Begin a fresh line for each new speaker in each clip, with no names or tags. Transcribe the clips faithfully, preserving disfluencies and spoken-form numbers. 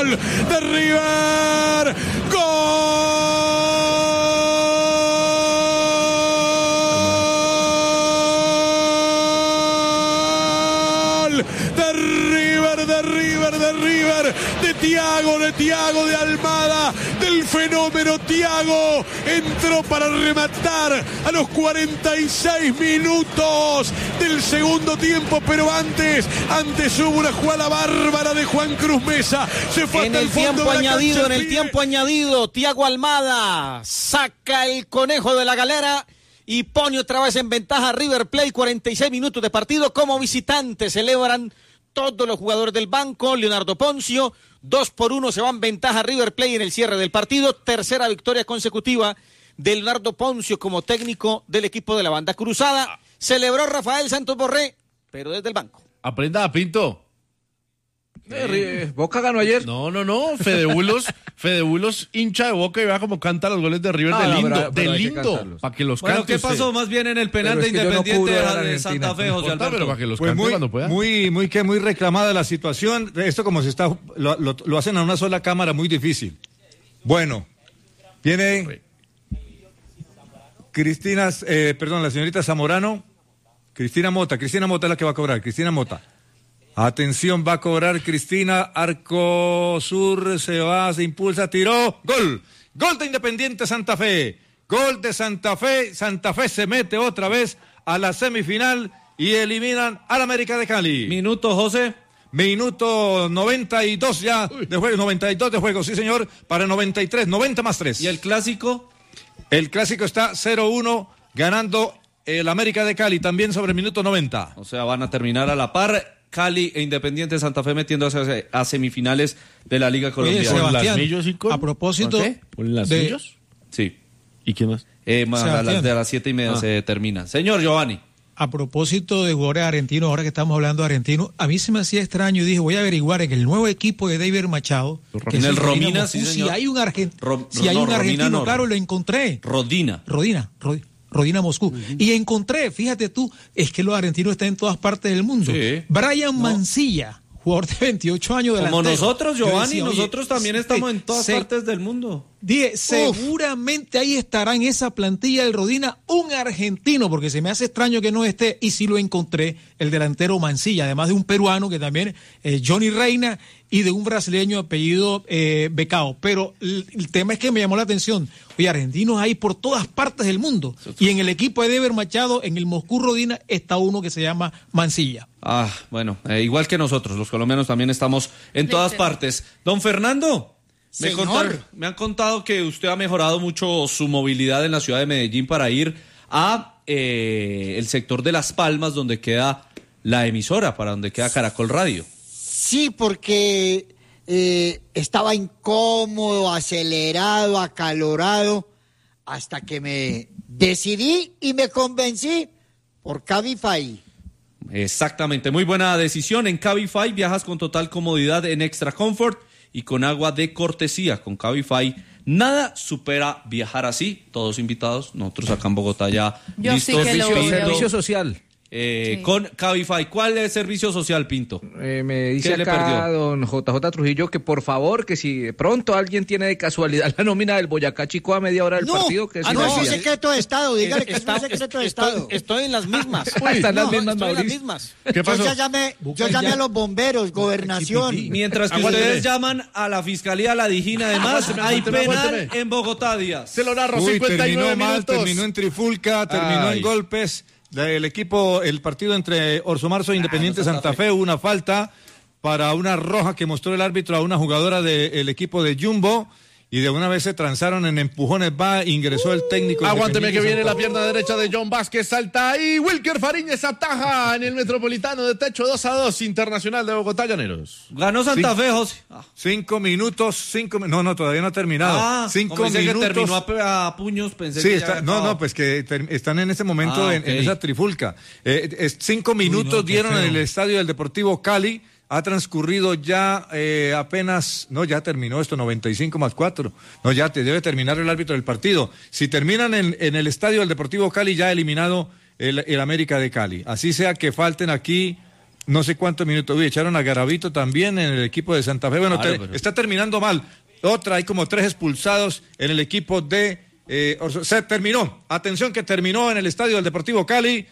gol de River. ¡Gol! De River, de River, de River, de Thiago, de Thiago, de Almada, del fenómeno Thiago. Entró para rematar a los cuarenta y seis minutos del segundo tiempo, pero antes, antes hubo una jugada bárbara de Juan Cruz Mesa. Se fue
en
hasta
el,
el fondo
tiempo
de la
añadido,
cancha,
en el tiempo añadido, Thiago Almada saca el conejo de la galera y pone otra vez en ventaja a River Plate. Cuarenta y seis minutos de partido como visitante. Celebran todos los jugadores del banco. Leonardo Poncio, dos por uno, se va en ventaja River Plate en el cierre del partido. Tercera victoria consecutiva de Leonardo Poncio como técnico del equipo de la banda cruzada. Celebró Rafael Santos Borré, pero desde el banco.
Aprenda, Pinto.
Eh, Boca ganó ayer.
No, no, no. Fedebulos, Fedebulos hincha de Boca y vea cómo canta los goles de River
No,
de
no,
lindo,
pero- pero
de
hay que
lindo.
cantarlos.
Para que los
Bueno,
cante
¿qué
usted.
pasó más bien en el penal
Pero
de
es que yo no
Independiente
cubro a la
de
Argentina.
Santa Fe, José
Importa, pero
Alberto?
para que los
Pues
cante
muy,
cuando pueda.
muy, muy, que muy reclamada la situación. Esto como se está, lo, lo- lo hacen a una sola cámara, muy difícil. Bueno, viene Cristina, eh, perdón, la señorita Zamorano, Cristina Mota, Cristina Mota es la que va a cobrar, Cristina Mota. Atención, va a cobrar Cristina, arco sur, se va, se impulsa, tiró, gol, gol de Independiente Santa Fe, gol de Santa Fe, Santa Fe se mete otra vez a la semifinal y eliminan al América de Cali.
Minuto, José.
Minuto noventa y dos ya de juego, noventa y dos de juego, sí señor, para noventa y tres, noventa más tres.
¿Y el clásico?
El clásico está cero uno, ganando el América de Cali, también sobre el minuto noventa.
O sea, van a terminar a la par. Cali e Independiente Santa Fe metiéndose a semifinales de la Liga Colombiana.
Oye,
¿Con
Sebastián,
las millos y con-
a propósito
¿con qué?
¿Con las
de-
millos?
Sí.
¿Y quién más?
Eh, más a
Sebastián.
las de las siete y media
Ah.
se termina. Señor Giovanni.
A propósito de jugadores argentinos, ahora que estamos hablando de argentinos, a mí se me hacía extraño y dije, voy a averiguar en el nuevo equipo de David Machado. que
En
es
el
Rodina
Romina,
Moscú,
sí,
si
señor.
hay un, argen-
Ro-
si hay
no,
un
Romina
argentino,
no.
claro, lo encontré.
Rodina.
Rodina, Rodi- Rodina Moscú. Y encontré, fíjate tú, es que los argentinos están en todas partes del mundo.
Sí.
Brian Mancilla, jugador de veintiocho años delantero.
Como nosotros,
Yo
Giovanni,
decía, oye,
nosotros también
se-
estamos en todas
se-
partes del mundo.
Dije, seguramente ahí estará en esa plantilla del Rodina un argentino, porque se me hace extraño que no esté, y sí lo encontré, el delantero Mancilla, además de un peruano que también, eh, Johnny Reina, y de un brasileño apellido eh, Becao. Pero el, el tema es que me llamó la atención, oye, argentinos hay por todas partes del mundo, y en el equipo de Deber Machado, en el Moscú Rodina, está uno que se llama Mancilla.
Ah, bueno, eh, igual que nosotros, los colombianos también estamos en todas partes. Don Fernando, me,
Señor.
contaron- me han contado que usted ha mejorado mucho su movilidad en la ciudad de Medellín para ir a eh, el sector de Las Palmas, donde queda la emisora, para donde queda Caracol Radio.
Sí, porque eh, estaba incómodo, acelerado, acalorado, hasta que me decidí y me convencí por Cabify.
Exactamente, muy buena decisión. En Cabify viajas con total comodidad en Extra Comfort y con agua de cortesía. Con Cabify nada supera viajar así. Todos invitados, nosotros acá en Bogotá ya
Yo sí
listos.
que lo
Pinto,
voy a-
Servicio social.
eh,
Sí.
Con Cabify. ¿Cuál es el servicio social, Pinto?
Eh, me dice
¿Qué le
acá
perdió?
don J J Trujillo que por favor, que si de pronto alguien tiene de casualidad la nómina del Boyacá Chico a media hora del
No,
partido, que
ah,
si
no,
no
es un
decía.
secreto de Estado, dígale que es
Está-
un secreto de
estoy,
Estado.
estoy en las mismas.
Uy, están las
No,
mismas,
estoy en las
Mauricio.
mismas.
¿Qué pasó?
Yo ya llamé, yo llamé a los bomberos, gobernación.
Mientras que
Aguánteme.
ustedes llaman a la Fiscalía, a la Dijina, además,
Aguánteme,
hay
aguánteme,
penal
aguánteme.
en Bogotá, Díaz.
Se lo narro,
Uy,
cincuenta y nueve
terminó mal,
minutos.
terminó en trifulca, terminó
Ay.
en golpes. El equipo, el partido entre Orso Marzo e Independiente Santa Fe, hubo una falta para una roja que mostró el árbitro a una jugadora del equipo de Jumbo y de una vez se transaron en empujones, va, ingresó el técnico.
Aguánteme que
Independiente
viene la
Santa Fe.
pierna derecha de John Vázquez, salta ahí, Wilker Fariñez ataja en el Metropolitano de Techo dos a dos, Internacional de Bogotá, Llaneros.
Ganó Santa
Sí.
Fe, José. Ah,
Cinco minutos, cinco mi- no, no, todavía no ha terminado.
Ah,
cinco
como dice que
minutos.
terminó a, pe- a puños, pensé
Sí,
que
está-
ya
no,
acababa.
no, pues que ter- están en este momento
Ah,
en,
ok.
en esa trifulca. Eh, es- cinco minutos
no, qué
dieron en
feo.
el estadio del Deportivo Cali. Ha transcurrido ya eh, apenas, no, ya terminó esto, noventa y cinco más cuatro. No, ya te debe terminar el árbitro del partido. Si terminan en, en el estadio del Deportivo Cali, ya ha eliminado el, el América de Cali. Así sea que falten aquí no sé cuántos minutos. Uy, echaron a Garavito también en el equipo de Santa Fe. Bueno,
Claro,
te-
pero-
está terminando mal. Otra, hay como tres expulsados en el equipo de... Eh, Orso- se terminó, atención que terminó en el estadio del Deportivo Cali.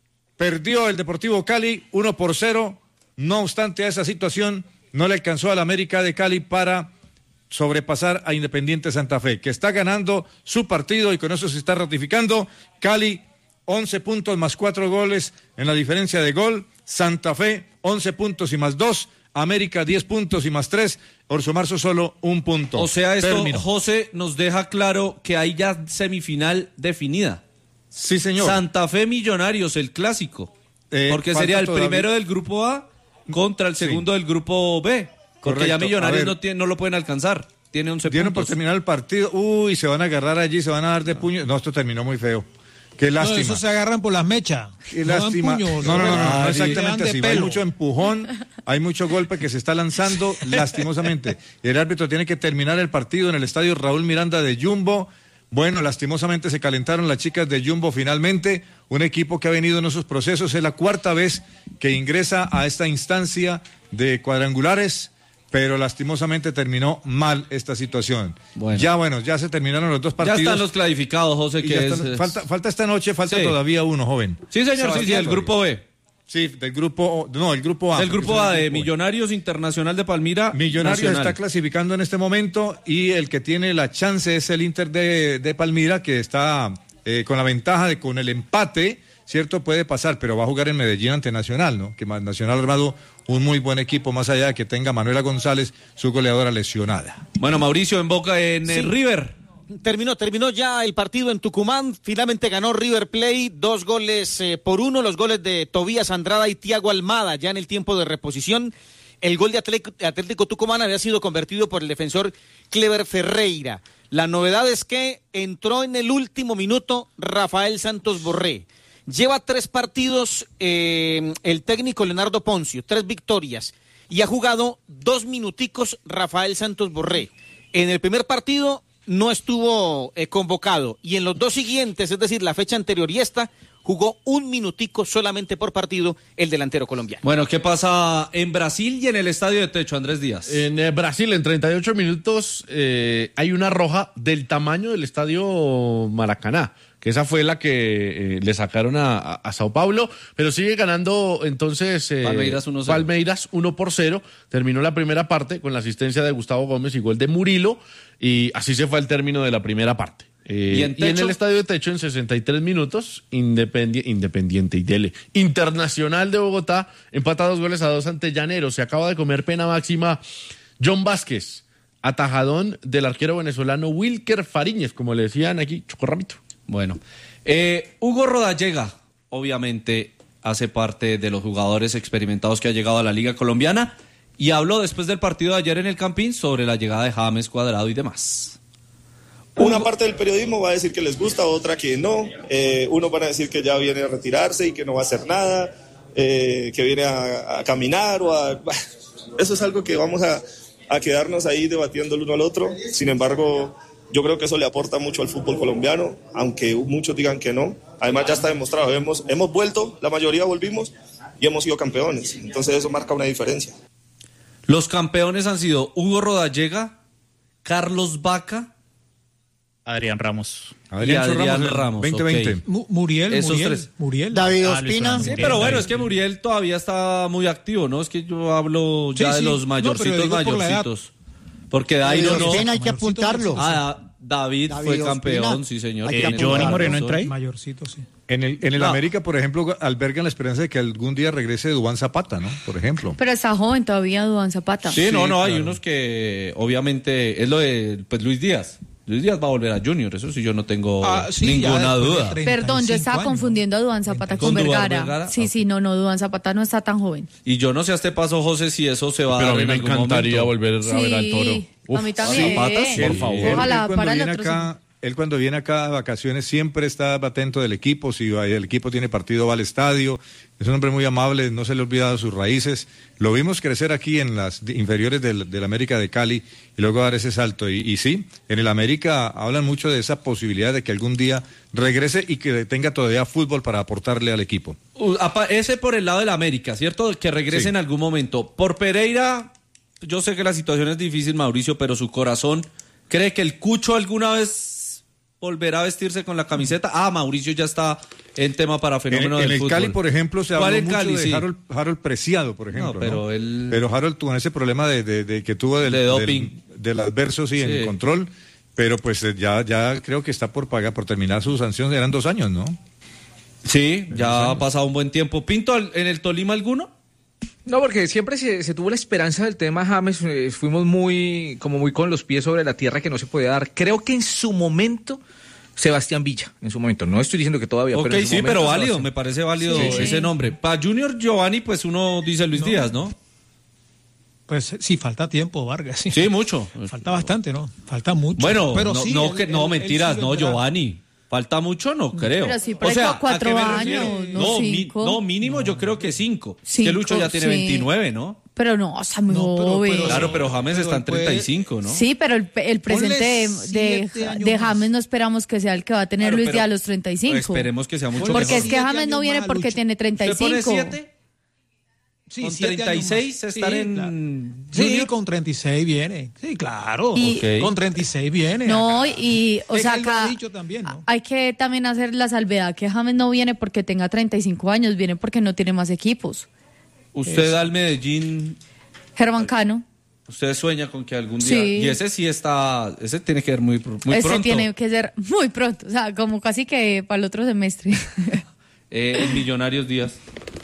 Perdió el Deportivo Cali uno por cero. No obstante a esa situación, no le alcanzó al América de Cali para sobrepasar a Independiente Santa Fe, que está ganando su partido y con eso se está ratificando. Cali, once puntos más cuatro goles en la diferencia de gol. Santa Fe, once puntos y más dos. América, diez puntos y más tres. Orso Marzo solo un punto.
O sea, esto,
Terminó.
José, nos deja claro que hay ya semifinal definida.
Sí, señor.
Santa Fe Millonarios, el clásico.
Eh,
Porque
falta
sería el
todavía-
primero del grupo A contra el
Sí.
segundo del grupo B. Porque
Correcto.
ya
A
Millonarios
ver.
no, tiene, no lo pueden alcanzar. Tiene once
Dieron por
puntos.
terminar el partido. Uy, se van a agarrar allí, se van a dar de puño. No, esto terminó muy feo. Qué
No,
lástima.
eso se agarran por las mechas.
Qué
No dan
lástima.
puño,
no, no, no, no, no,
dan
exactamente
de
así. Hay
pelo.
mucho empujón, hay mucho golpe que se está lanzando lastimosamente. El árbitro tiene que terminar el partido en el estadio Raúl Miranda de Jumbo. Bueno, lastimosamente se calentaron las chicas de Jumbo finalmente. Un equipo que ha venido en esos procesos. Es la cuarta vez que ingresa a esta instancia de cuadrangulares, pero lastimosamente terminó mal esta situación.
Bueno.
Ya, bueno, ya se terminaron los dos
Ya
partidos.
están los clasificados, José,
Y
que
ya
es,
están-
es-
falta, falta esta noche, falta
Sí.
todavía uno, joven.
Sí, señor, sí, sí,
Sebastián
el grupo B.
Sí, del grupo, no, el grupo A.
Del
porque
grupo
son
A
el
de
grupo B.
Millonarios Internacional de Palmira.
Millonarios
Nacional.
está clasificando en este momento y el que tiene la chance es el Inter de, de Palmira, que está eh, con la ventaja de con el empate, ¿cierto? Puede pasar, pero va a jugar en Medellín ante Nacional, ¿no? Que Nacional ha armado un muy buen equipo, más allá de que tenga Manuela González, su goleadora lesionada.
Bueno, Mauricio, en Boca, en eh,
Sí.
River.
Terminó, terminó ya el partido en Tucumán. Finalmente ganó River Plate, dos goles eh, por uno, los goles de Tobías Andrada y Tiago Almada ya en el tiempo de reposición. El gol de Atlético, Atlético Tucumán había sido convertido por el defensor Clever Ferreira. La novedad es que entró en el último minuto Rafael Santos Borré. Lleva tres partidos eh, el técnico Leonardo Poncio, tres victorias, y ha jugado dos minuticos Rafael Santos Borré. En el primer partido no estuvo eh, convocado, y en los dos siguientes, es decir, la fecha anterior y esta, jugó un minutico solamente por partido el delantero colombiano.
Bueno, ¿qué pasa en Brasil y en el Estadio de Techo, Andrés Díaz?
En eh, Brasil, en treinta y ocho minutos, eh, hay una roja del tamaño del estadio Maracaná, que esa fue la que eh, le sacaron a, a, a Sao Paulo, pero sigue ganando entonces eh,
Palmeiras uno cero.
Palmeiras uno por cero. Terminó la primera parte con la asistencia de Gustavo Gómez y gol de Murilo, y así se fue al término de la primera parte. Eh,
¿Y en
y en
Techo?
el estadio de Techo, en sesenta y tres minutos, Independi- Independiente y Dele. Internacional de Bogotá empata dos goles a dos ante Llaneros. Se acaba de comer pena máxima John Vázquez, atajadón del arquero venezolano Wilker Fariñez, como le decían aquí, Chocorramito.
Bueno, eh, Hugo Rodallega, obviamente, hace parte de los jugadores experimentados que ha llegado a la Liga Colombiana y habló después del partido de ayer en el Campín sobre la llegada de James Cuadrado y demás.
Una parte del periodismo va a decir que les gusta, otra que no. Eh, uno van a decir que ya viene a retirarse y que no va a hacer nada, eh, que viene a, a caminar o a... Eso es algo que vamos a, a quedarnos ahí debatiendo el uno al otro. Sin embargo, yo creo que eso le aporta mucho al fútbol colombiano, aunque muchos digan que no. Además ya está demostrado, hemos, hemos vuelto, la mayoría volvimos y hemos sido campeones. Entonces eso marca una diferencia.
Los campeones han sido Hugo Rodallega, Carlos Vaca
Adrián Ramos.
y Adrián Ramos.
veinte
ok.
veinte.
Mu- Muriel,
Esos
Muriel,
tres.
Muriel.
David
Ah, Luis
Ospina.
Fernando
Sí,
Muriel,
pero bueno,
David.
es que Muriel todavía está muy activo, ¿no? Es que yo hablo ya
Sí,
de
sí.
los
No,
mayorcitos,
pero digo por la edad.
mayorcitos. Porque
David
Dairo no...
Ospina hay que
Mayorcito,
apuntarlo.
Ah, David,
David
fue
Ospina.
campeón, sí señor.
Hay
Eh,
que
Tiene
Johnny
toda la
Moreno
razón.
entra ahí.
Mayorcito, sí.
En el, en el
No.
América, por ejemplo, albergan la esperanza de que algún día regrese Duván Zapata, ¿no? Por ejemplo.
Pero está joven todavía, Duván Zapata.
Sí, no,
Sí,
no, hay
claro.
unos que obviamente es lo de pues, Luis Díaz. Luis Díaz va a volver a Junior, eso sí yo no tengo
Ah, sí,
ninguna
ya después de
duda.
treinta y
Perdón, yo
cinco
estaba
años.
confundiendo a Duván Zapata con,
¿Con Duván
Vergara.
Vergara?
Sí,
Ah.
sí, no, no, Duván Zapata no está tan joven.
Y yo no sé a este paso, José, si eso se va a
Pero a
dar
mí
en
me
algún
encantaría
momento.
volver a ver al Toro.
Sí,
Uf,
a mí también.
Zapatas, por
Él-
favor.
él-
Ojalá
él cuando
para el
viene
otro
acá, él cuando viene acá de vacaciones siempre está atento del equipo, si va- el equipo tiene partido va al estadio, es un hombre muy amable, no se le ha olvidado sus raíces, lo vimos crecer aquí en las di- inferiores del, del América de Cali y luego dar ese salto, y, y sí, en el América hablan mucho de esa posibilidad de que algún día regrese y que tenga todavía fútbol para aportarle al equipo.
Uh, apa- ese por el lado del América, ¿cierto? Que regrese
Sí.
en algún momento. Por Pereira, yo sé que la situación es difícil, Mauricio, pero su corazón cree que el Cucho alguna vez volverá a vestirse con la camiseta. Ah, Mauricio ya está en tema para
En,
fenómeno
en
del
el
fútbol.
Cali, por ejemplo, se habló
¿Cuál en
mucho
Cali?
de
Sí.
Harold, Harold Preciado, por ejemplo.
No, pero
¿no?
él-
Pero Harold tuvo ese problema de, de- de que tuvo del,
De doping.
del, del adverso, sí,
Sí.
en control. Pero pues eh, ya, ya creo que está por pagar, por terminar su sanción. Eran dos años, ¿no?
Sí, ya ha pasado un buen tiempo. ¿Pinto en el Tolima alguno?
No, porque siempre se, se tuvo la esperanza del tema James, eh, fuimos muy, como muy con los pies sobre la tierra que no se podía dar. Creo que en su momento, Sebastián Villa, en su momento, no estoy diciendo que todavía,
Ok,
pero en su
sí,
momento,
pero válido,
Sebastián.
me parece válido
Sí.
ese nombre. Para Junior Giovanni, pues uno dice Luis Díaz, ¿no?
Pues sí, falta tiempo, Vargas. Sí,
Sí, mucho.
Falta bastante, ¿no? Falta mucho.
Bueno,
pero
no,
sí,
no,
él-
que, no
él- él
mentiras,
sigue
no,
esperando.
Giovanni. Falta mucho, no creo.
Pero sí, por
o
ahí
sea,
con cuatro
¿a qué me refiero?
años, no
no, mi-
cinco.
no, mínimo yo creo que cinco.
Cinco,
que Lucho ya tiene
sí.
veintinueve, ¿no?
Pero no, está muy
No, pero-
joven.
pero-
Claro, pero James
pero
está en
él puede-
treinta y cinco, ¿no?
Sí, pero el, el presente de,
siete
de,
años
de
más.
James no esperamos que sea el que va a tener
Claro,
Luis
pero
Díaz a los treinta y cinco.
Esperemos que sea mucho
Ponle
Porque
mejor.
es que
siete
James no
años
viene
más,
porque
Lucho.
tiene treinta y
¿Usted pone
cinco.
siete?
Sí,
Con
siete
treinta y seis
años más.
estar
Sí,
en
claro.
Junior.
Sí, con treinta y seis viene. Sí, claro.
Y-
Ok.
Con treinta y seis viene.
No,
acá.
y, o
Es
sea,
que él lo ha
acá
dicho también, ¿no?
hay que también hacer la salvedad que James no viene porque tenga treinta y cinco años, viene porque no tiene más equipos.
Usted al Medellín,
Germán Cano,
usted sueña con que algún día...
Sí.
Y ese sí está... Ese tiene que ver muy, pr- muy
ese
pronto.
tiene que ser muy pronto, o sea, como casi que para el otro semestre.
Eh, en Millonarios Díaz.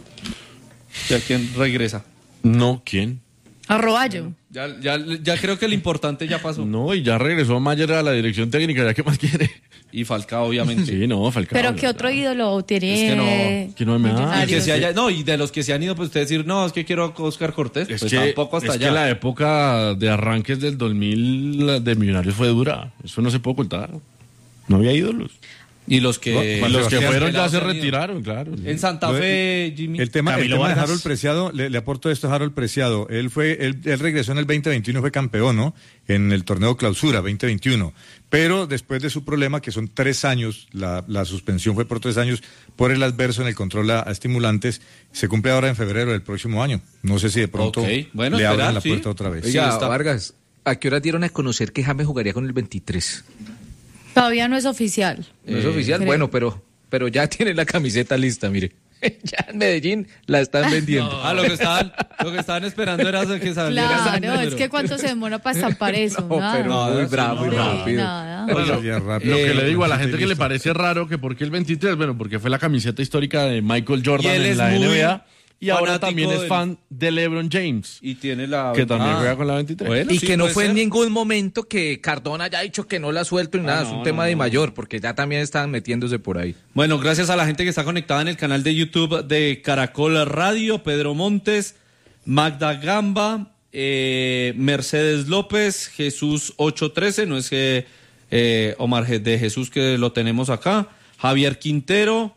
¿Ya quién regresa?
No, ¿quién?
Arroballo.
Ya, ya, ya creo que lo importante ya pasó.
No, y ya regresó Mayer a la dirección técnica, ¿ya qué más quiere?
Y Falcao, obviamente.
Sí, no, Falcao.
Pero ¿qué otro ídolo tiene?
Es que no,
que no me da.
Y que
Millonarios?
se haya- no, y de los que se han ido, pues usted decir, no, es que quiero a Oscar Cortés.
Es
pues
que,
tampoco hasta
es
allá.
que la época de arranques del dos mil de Millonarios fue dura. Eso no se puede ocultar. No había ídolos.
Y los que,
No, y los que
Sebastián
fueron ya
Pelados
se
han ido.
retiraron, claro.
En Santa
Lo de-
Fe, Jimmy.
El tema, el
Camilo
tema de
Vargas.
Harold Preciado, le, le aporto esto a Harold Preciado. Él fue, él, él regresó en el veinte veintiuno, fue campeón, ¿no? En el torneo clausura veinte veintiuno. Pero después de su problema, que son tres años, la, la suspensión fue por tres años, por el adverso en el control a, a estimulantes, se cumple ahora en febrero del próximo año. No sé si de pronto
Ok, bueno,
le abran
esperar,
la
sí.
puerta otra vez.
Sí,
Oiga,
está.
Vargas, ¿a qué hora dieron a conocer que James jugaría con el veintitrés?
Todavía no es oficial.
No es
Eh,
oficial,
creo.
bueno, pero, pero ya tiene la camiseta lista, mire. Ya en Medellín la están vendiendo.
Ah, lo que estaban, lo que estaban esperando era que saliera ese
Claro,
número.
es que cuánto se demora para estampar eso.
No,
Nada.
pero muy
sí,
bravo, muy
no,
rápido.
Nada.
Oiga,
Ya rápido.
lo que
Eh,
le digo a la
sí,
gente que le
listo.
parece raro que por qué el veintitrés, bueno, porque fue la camiseta histórica de Michael
Y
Jordan
él
en
es
la
muy
N B A y ahora
fanático
también es
del-
fan de LeBron James,
Y tiene la...
que también
Ah.
juega con la veintitrés.
Bueno,
Y
sí,
que no
puede
fue en
ser.
ningún momento que Cardona haya dicho que no la suelto ni nada, es un
no,
tema
no,
de
no.
mayor, porque ya también están metiéndose por ahí.
Bueno, gracias a la gente que está conectada en el canal de YouTube de Caracol Radio, Pedro Montes, Magda Gamba, eh, Mercedes López, Jesús ocho trece, no es que eh, Omar Je- de Jesús que lo tenemos acá, Javier Quintero,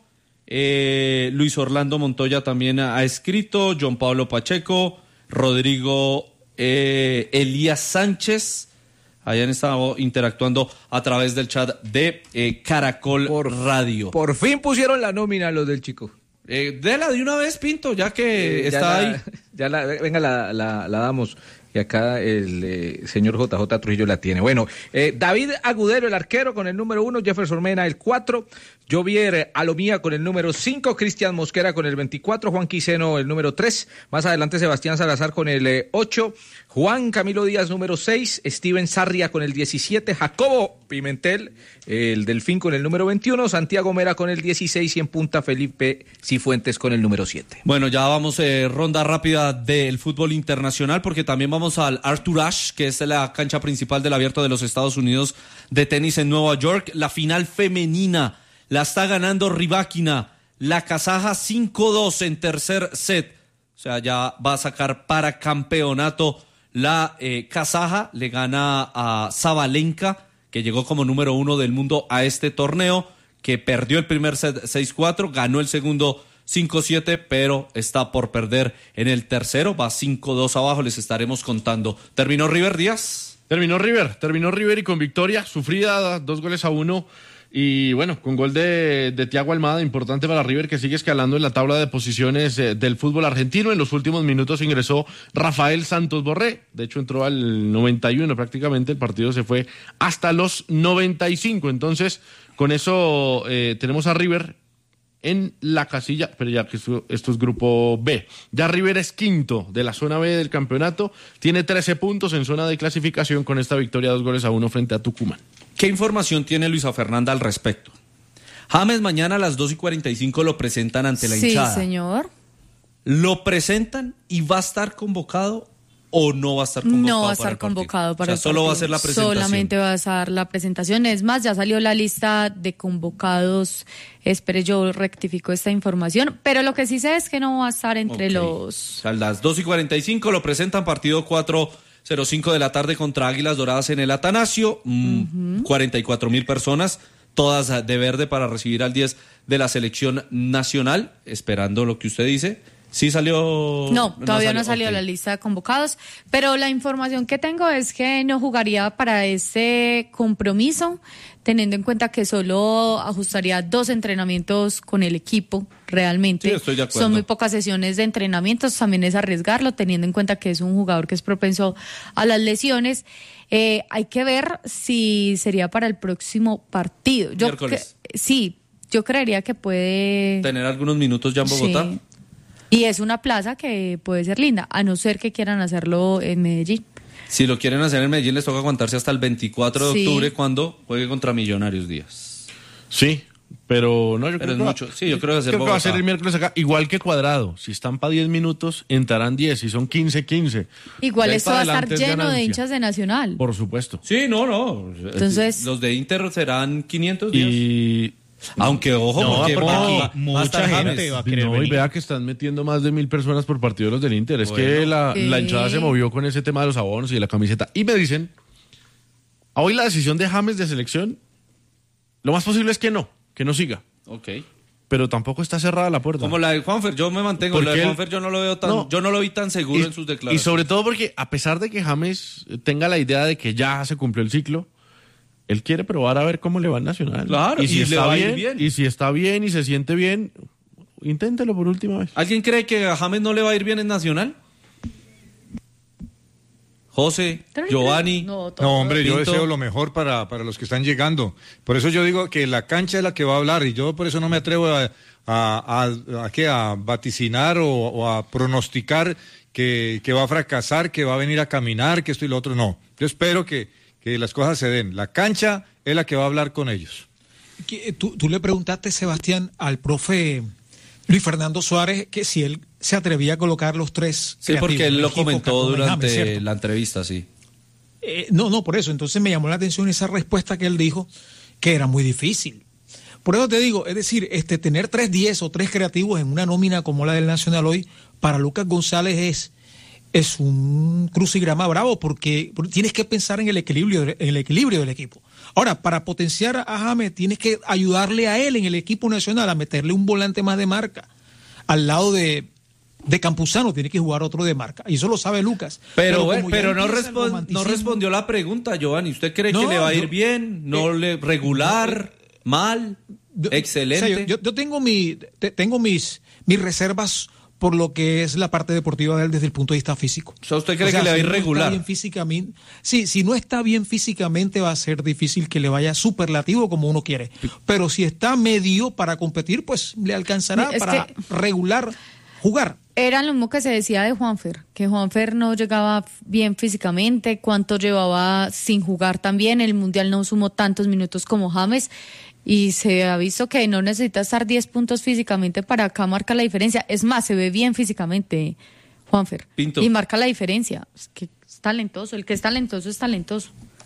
eh, Luis Orlando Montoya también ha, ha escrito, John Pablo Pacheco, Rodrigo eh, Elías Sánchez, hayan estado interactuando a través del chat de eh, Caracol Radio.
Por fin pusieron la nómina los del chico.
Eh, dela de una vez, Pinto, ya que
Eh, ya
está
la-
ahí.
Ya la, venga, la, la, la damos. Y acá el eh, señor J J Trujillo la tiene. Bueno, eh, David Agudero, el arquero, con el número uno, Jefferson Mena, el cuatro, Jovier Alomía con el número cinco, Cristian Mosquera con el veinticuatro, Juan Quiseno el número tres, más adelante Sebastián Salazar con el eh, ocho, Juan Camilo Díaz número seis, Steven Sarria con el diecisiete, Jacobo Pimentel, el Delfín con el número veintiuno, Santiago Mera con el dieciséis y en punta Felipe Cifuentes con el número siete.
Bueno, ya vamos eh, ronda rápida del fútbol internacional porque también vamos al Arthur Ashe, que es la cancha principal del Abierto de los Estados Unidos de tenis en Nueva York. La final femenina la está ganando Rybakina, la kazaja cinco dos en tercer set. O sea, ya va a sacar para campeonato la eh, kazaja, le gana a Sabalenka, que llegó como número uno del mundo a este torneo, que perdió el primer set seis cuatro, ganó el segundo cinco siete, pero está por perder en el tercero, va cinco dos abajo, les estaremos contando. ¿Terminó River Díaz?
Terminó River, terminó River y con victoria sufrida, dos goles a uno Y bueno, con gol de, de Thiago Almada, importante para River, que sigue escalando en la tabla de posiciones eh, del fútbol argentino. En los últimos minutos ingresó Rafael Santos Borré. De hecho, entró al noventa y uno prácticamente. El partido se fue hasta los noventa y cinco. Entonces, con eso eh, tenemos a River en la casilla, pero ya que esto, esto es grupo B. Ya River es quinto de la zona B del campeonato. Tiene trece puntos en zona de clasificación con esta victoria, dos goles a uno frente a Tucumán.
¿Qué información tiene Luisa Fernanda al respecto? James mañana a las dos y cuarenta y cinco lo presentan ante la hinchada.
Sí, señor.
¿Lo presentan y va a estar convocado o no va a estar convocado?
No va a
para
estar
el partido?
convocado para
o sea,
el
solo
partido.
va a ser la presentación.
Solamente va a ser la presentación. Es más, ya salió la lista de convocados. Espere, yo rectifico esta información. Pero lo que sí sé es que no va a estar entre
Okay.
los...
O sea, a las dos y cuarenta y cinco lo presentan, partido cuatro cero cinco de la tarde contra Águilas Doradas en el Atanasio. Mm, uh-huh. cuarenta y cuatro mil personas, todas de verde para recibir al diez de la selección nacional, esperando lo que usted dice. ¿Sí salió?
No, todavía no ha
salió,
salido
okay.
la lista de convocados, pero la información que tengo es que no jugaría para ese compromiso, teniendo en cuenta que solo ajustaría dos entrenamientos con el equipo, realmente.
Sí, estoy de acuerdo.
Son muy pocas sesiones de entrenamientos, también es arriesgarlo, teniendo en cuenta que es un jugador que es propenso a las lesiones. Eh, hay que ver si sería para el próximo partido. Yo
Miércoles.
Que, sí, yo creería que puede...
¿Tener algunos minutos ya en Bogotá?
Sí. Y es una plaza que puede ser linda, a no ser que quieran hacerlo en Medellín.
Si lo quieren hacer en Medellín, les toca aguantarse hasta el veinticuatro de
Sí.
octubre, cuando juegue contra Millonarios Díaz.
Sí, pero no, yo
Pero
creo
es
que va-
mucho. Sí, yo creo que va a ser
creo que va a ser
Bogotá.
el miércoles acá, igual que Cuadrado. Si están para diez minutos, entrarán diez. Si son quince, quince.
Igual
De ahí
esto
para
va a estar
adelante es
lleno de
ganancia.
hinchas de Nacional.
Por supuesto.
Sí, no, no.
Entonces-
Los de Inter serán quinientos días.
Y
Aunque, ojo,
No,
porque,
porque
va-
aquí
va- va a
mucha
estar
gente
James.
va a querer
no, y
venir.
vea que están metiendo más de mil personas por partido los del Inter. Es que
Bueno.
la,
Sí.
la hinchada se movió con ese tema de los abonos y de la camiseta. Y me dicen, hoy la decisión de James de selección, lo más posible es que no, que no siga.
Ok.
Pero tampoco está cerrada la puerta.
Como la de Juanfer, yo me mantengo.
Porque
La de
él-
Juanfer yo no lo veo tan,
No.
yo no lo vi tan seguro
y,
en sus
y
declaraciones.
sobre todo porque a pesar de que James tenga la idea de que ya se cumplió el ciclo, él quiere probar a ver cómo le va al Nacional.
Claro,
y si
y le
está
va a ir
bien,
bien.
y si está bien y se siente bien, inténtelo por última vez.
¿Alguien cree que a James no le va a ir bien en Nacional? José, Giovanni.
No, todo-
No, hombre, yo
Pinto.
deseo lo mejor para, para los que están llegando. Por eso yo digo que la cancha es la que va a hablar y yo por eso no me atrevo a, a, a, a, ¿qué? a vaticinar o, o a pronosticar que, que va a fracasar, que va a venir a caminar, que esto y lo otro. No, yo espero que, que las cosas se den. La cancha es la que va a hablar con ellos.
Que, Tú, tú le preguntaste, Sebastián, al profe Luis Fernando Suárez que si él se atrevía a colocar los tres.
Sí, porque
creativos,
él lo
Rengifo,
comentó
Cardona y
durante
James, ¿cierto?
la entrevista, sí.
Eh, no, no, por eso. Entonces me llamó la atención esa respuesta que él dijo, que era muy difícil. Por eso te digo, es decir, este tener tres diez o tres creativos en una nómina como la del Nacional hoy, para Lucas González es, es un crucigrama bravo, porque, porque tienes que pensar en el equilibrio, en el equilibrio del equipo. Ahora, para potenciar a James, tienes que ayudarle a él en el equipo nacional, a meterle un volante más de marca. Al lado de, de Campuzano tiene que jugar otro de marca. Y eso lo sabe Lucas.
Pero,
como
bueno,
ya
pero no,
empieza el
respon- no
romanticismo-
respondió la pregunta, Giovanni. ¿Usted cree que
No,
le va a ir
yo-
bien? ¿No
eh,
le regular? ¿Mal?
Yo-
¿Excelente?
o sea, yo, yo- yo tengo, mi, te- tengo mis, mis reservas por lo que es la parte deportiva de él desde el punto de vista físico.
O sea, ¿usted cree que le va a ir
si no
regular?
está bien físicamente, sí, si no está bien físicamente va a ser difícil que le vaya superlativo como uno quiere. Pero si está medio para competir, pues le alcanzará
Es
para
que-
regular jugar.
Era lo mismo que se decía de Juanfer, que Juanfer no llegaba bien físicamente, cuánto llevaba sin jugar también, el Mundial no sumó tantos minutos como James, y se ha visto que no necesita estar diez puntos físicamente para acá marca la diferencia. Es más, se ve bien físicamente Juanfer.
Pinto.
Y marca la diferencia. Es que es talentoso, el que es talentoso es talentoso.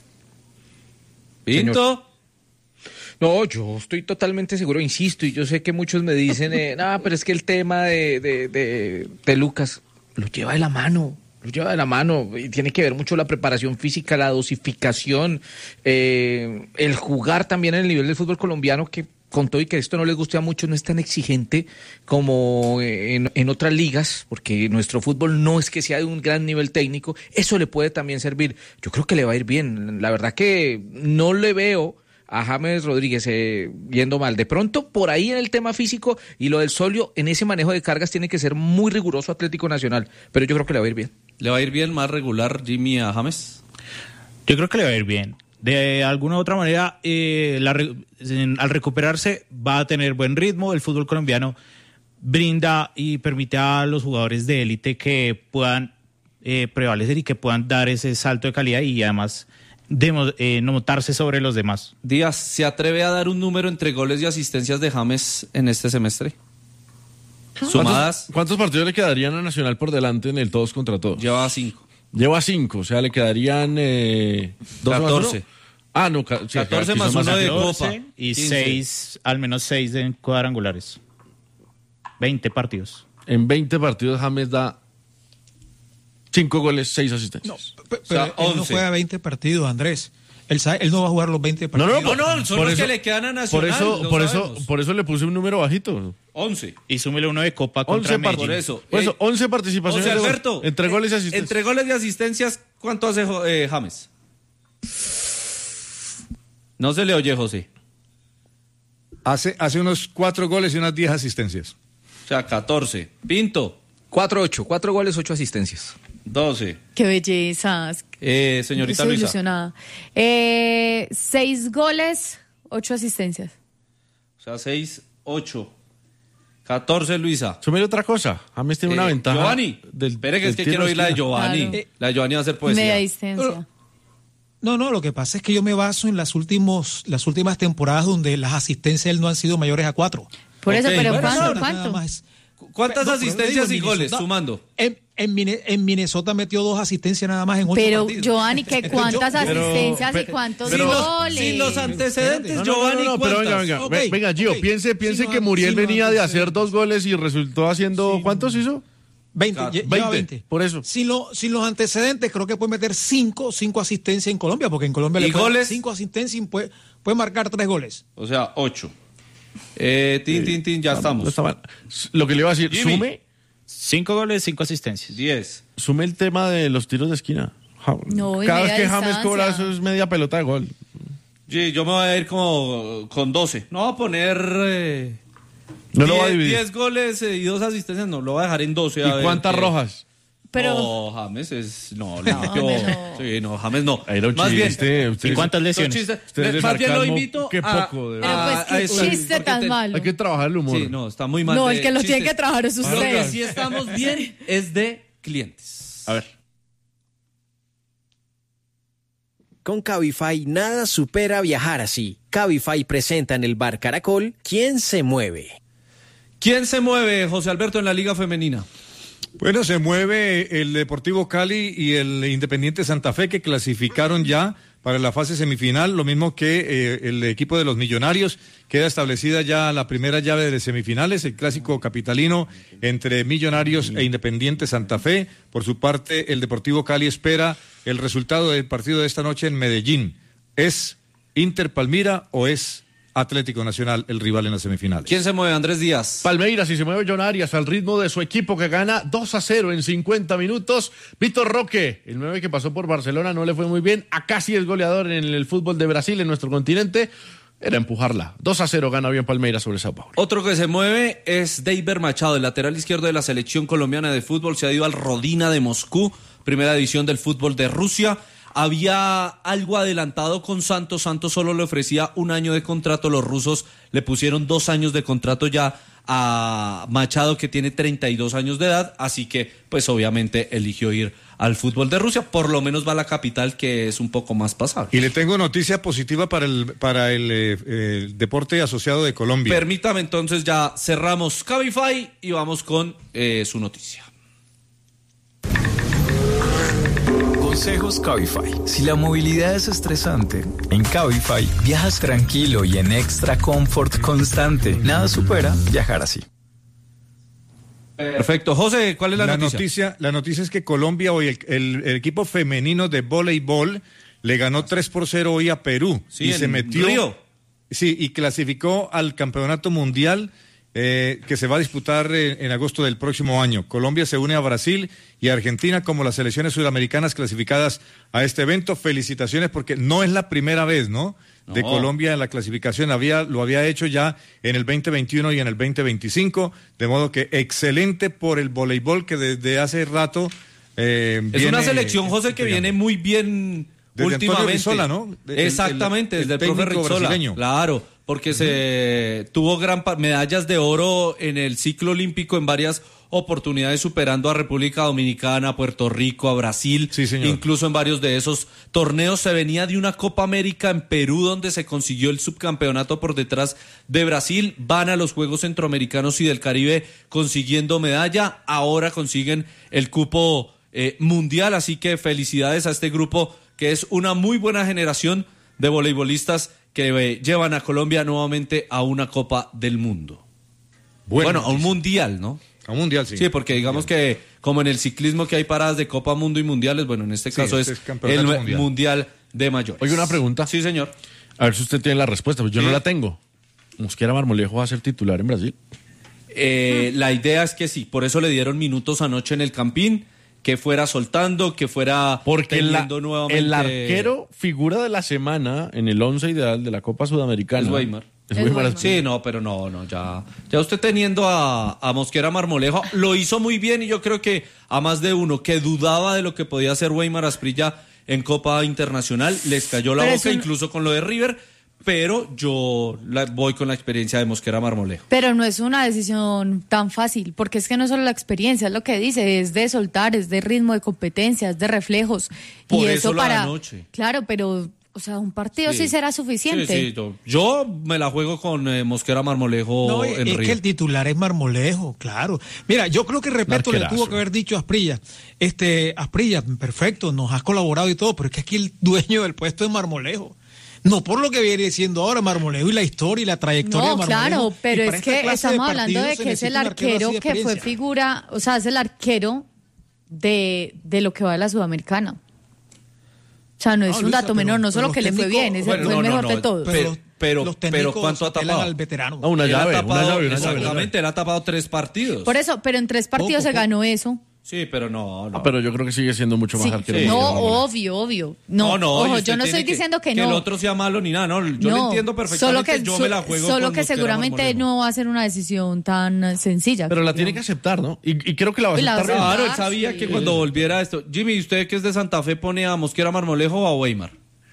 ¿Pinto?
No, yo estoy totalmente seguro, insisto, y yo sé que muchos me dicen, eh, no, pero es que el tema de, de, de, de Lucas lo lleva de la mano, lo lleva de la mano, y tiene que ver mucho la preparación física, la dosificación, eh, el jugar también en el nivel del fútbol colombiano, que con todo y que esto no les guste a muchos, no es tan exigente como en, en otras ligas, porque nuestro fútbol no es que sea de un gran nivel técnico, eso le puede también servir. Yo creo que le va a ir bien, la verdad que no le veo a James Rodríguez eh, yendo mal. De pronto, por ahí en el tema físico y lo del Solio, en ese manejo de cargas tiene que ser muy riguroso Atlético Nacional, pero yo creo que le va a ir bien.
¿Le va a ir bien más regular, Jimmy, a James?
Yo creo que le va a ir bien. De alguna u otra manera, eh, la, en, al recuperarse va a tener buen ritmo. El fútbol colombiano brinda y permite a los jugadores de élite que puedan eh, prevalecer y que puedan dar ese salto de calidad y además de, eh, no montarse sobre los demás.
Díaz, ¿se atreve a dar un número entre goles y asistencias de James en este semestre? Sumadas.
¿Cuántos, ¿Cuántos partidos le quedarían a Nacional por delante en el todos contra todos?
Lleva cinco.
Lleva cinco, o sea, le quedarían eh, dos
catorce.
Más ah, no, ca- sí,
catorce
aquí
más
son
uno de
catorce
Copa.
y
quince.
seis, al menos seis en cuadrangulares. veinte partidos.
En veinte partidos James da cinco goles, seis asistencias.
Pero
O sea,
él no
once.
juega veinte partidos, Andrés. Él, sabe- él no va a jugar los veinte
No,
partidos.
no,
No, no, son
por
los
eso-
que le quedan a
Por
Nacional.
eso,
lo
por eso,
sabemos.
por eso le puse un número bajito.
once.
Y súmele uno de Copa contra
once
Medellín.
Por eso.
Por eso,
Eh,
once participaciones
José
de gol,
Alberto,
entre goles y
eh,
asistencias.
Entre goles y asistencias, ¿cuánto hace eh, James? No se le oye, José.
Hace, hace unos cuatro goles y unas diez asistencias.
O sea, catorce. Pinto,
cuatro ocho, cuatro goles, ocho asistencias.
doce.
Qué bellezas.
Eh, señorita
Estoy
Luisa.
ilusionada. Eh, seis goles, ocho asistencias.
O sea, seis, ocho. catorce, Luisa.
Súmele otra cosa. James tiene una
Eh,
ventaja.
Giovanni.
Del,
Espere que
del
es que
tiro
quiero
de
oír la de
esquina.
Giovanni.
Claro.
La de Giovanni va a ser poesía.
Media distancia.
No, no, lo que pasa es que yo me baso en las, últimos, las últimas temporadas donde las asistencias él no han sido mayores a cuatro.
Por eso,
Ok,
pero
bueno,
¿cuánto?
Nada
¿Cuánto?
más.
¿Cuántas
No, pero
asistencias
digo,
y goles
Minnesota-
sumando?
En, en, Mine- en Minnesota metió dos asistencias nada más en ocho
Pero,
partidos.
Giovanni, ¿qué cuántas
Pero-
asistencias y
pero-
cuántos
pero-
goles?
Sin los antecedentes,
No, no,
Giovanni,
no, no, pero venga,
¿cuántas?
venga,
Ok,
ve- venga, Gio,
ok.
piense, piense
Sí,
que
no,
Muriel
sí, no,
venía de
antecedentes.
hacer dos goles y resultó haciendo,
Sí,
¿cuántos
no.
hizo?
veinte,
Ca-
lle- lleva
veinte,
veinte.
por eso.
Sin, lo- sin los antecedentes, creo que puede meter cinco, cinco asistencias en Colombia, porque en Colombia
¿Y
le puede
goles?
cinco asistencias y puede, puede marcar tres goles.
O sea, ocho. Eh, tin, tin, tin, ya
No
estamos.
está mal. Lo que le iba a decir,
Jimmy.
sume,
Cinco goles, cinco asistencias.
diez.
sume el tema de los tiros de esquina. Ja-
No, y
Cada vez
media
que James
distancia.
cobra eso es media pelota de gol.
Sí, yo me voy a ir como con doce. No voy a poner... eh,
No lo va a
diez-
dividir.
diez goles eh, y dos asistencias, no, lo voy a dejar en doce. a
¿Y
ver
cuántas
qué-
rojas?
Pero,
No, James es... No, limpio.
James no.
Sí, no, James no.
Era un
Más bien,
chiste, usted-
¿Y cuántas
son
lesiones?
chistes.
Ustedes de
Más bien lo
sarcasmo,
invito
qué
a...
poco, de
pero
verdad.
pues
a- a
qué
eso,
chiste
porque
tan
te-
malo.
Hay que trabajar el humor.
Sí, no, está muy mal.
No,
de
el que los tiene
chistes.
que trabajar es
Lo que
usted.
sí estamos bien es de clientes.
A ver.
Con Cabify nada supera viajar así. Cabify presenta en el bar Caracol ¿Quién se mueve?
¿Quién se mueve, José Alberto, en la Liga Femenina?
Bueno, se mueve el Deportivo Cali y el Independiente Santa Fe, que clasificaron ya para la fase semifinal, lo mismo que eh, el equipo de los Millonarios. Queda establecida ya la primera llave de semifinales, el clásico capitalino entre Millonarios e Independiente Santa Fe. Por su parte, el Deportivo Cali espera el resultado del partido de esta noche en Medellín. ¿Es Inter Palmira o es Atlético Nacional el rival en las semifinales?
¿Quién se mueve, Andrés Díaz?
Palmeiras, y se mueve John Arias al ritmo de su equipo que gana dos a cero en cincuenta minutos. Víctor Roque, el nueve que pasó por Barcelona, no le fue muy bien. Acá sí es goleador en el fútbol de Brasil, en nuestro continente. Era empujarla. dos a cero gana bien Palmeiras sobre Sao Paulo.
Otro que se mueve es Deiber Machado, el lateral izquierdo de la selección colombiana de fútbol. Se ha ido al Rodina de Moscú, primera división del fútbol de Rusia. Había algo adelantado con Santos. Santos solo le ofrecía un año de contrato. Los rusos le pusieron dos años de contrato ya a Machado, que tiene treinta y dos años de edad. Así que, pues obviamente eligió ir al fútbol de Rusia. Por lo menos va a la capital, que es un poco más pasable.
Y le tengo noticia positiva para el, para el, eh, el deporte asociado de Colombia.
Permítame, entonces ya cerramos Cabify y vamos con eh, su noticia.
Consejos Cabify. Si la movilidad es estresante, en Cabify viajas tranquilo y en extra comfort constante. Nada supera viajar así.
Perfecto. José, ¿cuál es la,
la
noticia?
noticia? La noticia es que Colombia hoy, el, el- el equipo femenino de voleibol le ganó tres por cero hoy a Perú.
Sí,
y
en
se metió.
Río.
Sí, y clasificó al campeonato mundial eh, que se va a disputar eh, en agosto del próximo año. Colombia se une a Brasil y a Argentina como las selecciones sudamericanas clasificadas a este evento. Felicitaciones porque no es la primera vez, ¿no?, de
No.
Colombia en la clasificación. Había, lo había hecho ya en el veinte veintiuno y en el veinte veinticinco, de modo que excelente por el voleibol que desde hace rato eh,
Es
viene
una selección, José, que
pegando.
viene muy bien
Desde Antonio
últimamente.
Rizola, ¿no? De- el-
Exactamente,
el- el
desde el, profe
técnico
Rizola.
brasileño.
Claro, porque se tuvo gran pa- medallas de oro en el ciclo olímpico en varias oportunidades, superando a República Dominicana, a Puerto Rico, a Brasil.
Sí, señor.
Incluso en varios de esos torneos se venía de una Copa América en Perú, donde se consiguió el subcampeonato por detrás de Brasil. Van a los Juegos Centroamericanos y del Caribe consiguiendo medalla. Ahora consiguen el cupo eh, mundial, así que felicidades a este grupo, que es una muy buena generación de voleibolistas que eh, llevan a Colombia nuevamente a una Copa del Mundo.
Buena
bueno, a un
noticia.
mundial, ¿no?
A un mundial, sí.
Sí, porque digamos que como en el ciclismo que hay paradas de Copa Mundo y mundiales, bueno, en este
Sí,
caso
este
es,
es campeonato
el
mundial.
mundial de mayores.
Oye, una pregunta.
Sí, señor.
A ver si usted tiene la respuesta, pues yo
Sí.
no la tengo. ¿Mosquera Marmolejo va a ser titular en Brasil?
Eh, la idea es que sí, por eso le dieron minutos anoche en el Campín, que fuera soltando, que fuera
Porque la-
teniendo nuevamente...
el arquero figura de la semana en el once ideal de la Copa Sudamericana.
Es Weimar.
Es
Es
Weimar.
Weimar.
Sí, no, pero no, no, ya, ya usted teniendo a, a Mosquera Marmolejo, lo hizo muy bien y yo creo que a más de uno que dudaba de lo que podía hacer Weimar Asprilla en Copa Internacional, les cayó la
Pero
boca,
es un-
incluso con lo de River, pero yo la- voy con la experiencia de Mosquera Marmolejo.
Pero no es una decisión tan fácil, porque es que no es solo la experiencia, es lo que dice, es de soltar, es de ritmo, de competencia, es de reflejos.
Por
y
eso
eso
lo de
para.
anoche.
Claro, pero, o sea, un partido sí, será suficiente.
Sí, sí, yo, yo me la juego con eh, Mosquera Marmolejo
No,
en
es
River.
que el titular es Marmolejo, claro. Mira, yo creo que respeto le
Arquerazo.
tuvo que haber dicho a Asprilla. Este, Asprilla, perfecto, nos has colaborado y todo, pero es que aquí el dueño del puesto es Marmolejo. No por lo que viene siendo ahora Marmolejo y la historia y la trayectoria de
No,
Marmolejo.
claro, pero
Y para
es
esta
que
clase
estamos hablando
partidos
de
se
que es el
necesita un arquero
arquero
así de
que fue
experiencia.
figura, o sea, es el arquero de, de lo que va de la Sudamericana. O sea, no es
No,
un
Luisa,
dato
pero-
menor, no
pero
solo
los
que le fue
técnicos-
bien, es el,
Bueno,
fue el
no, no,
mejor
no,
de todos.
pero-
los-
pero-
los
pero
técnicos
¿cuánto ha
apelan
tapado?
al veterano.
Ah, una
Él ha
llave,
tapado-
una llave, una llave.
Exactamente, él ha tapado tres partidos.
Por eso, pero en tres partidos
Poco,
se ganó eso.
Sí, pero no, no.
Ah, pero yo creo que sigue siendo mucho más
Sí.
arquero.
Sí.
No,
Mosquera Marmolejo.
obvio, obvio. No,
No, no, y
ojo,
usted
yo no
tiene
estoy
que-
diciendo que,
que
no.
el otro sea malo ni nada, no, yo
No,
lo entiendo perfectamente,
solo que,
yo
so-
me la juego
Solo
con
que
Mosquera
seguramente
Marmolejo.
no va a ser una decisión tan eh, sencilla.
Pero la
creo.
tiene que aceptar, ¿no? Y, y creo que la va a
Y la va a
aceptar. bien.
aceptar.
Claro, él sabía
sí.
que cuando volviera esto... Jimmy, ¿usted que es de Santa Fe pone a Mosquera Marmolejo o a Weimar?